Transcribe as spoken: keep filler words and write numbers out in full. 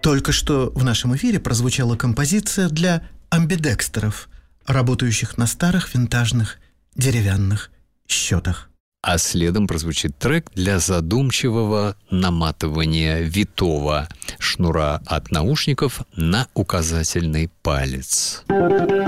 Только что в нашем эфире прозвучала композиция для амбидекстеров, работающих на старых винтажных деревянных счетах. А следом прозвучит трек для задумчивого наматывания витого шнура от наушников на указательный палец.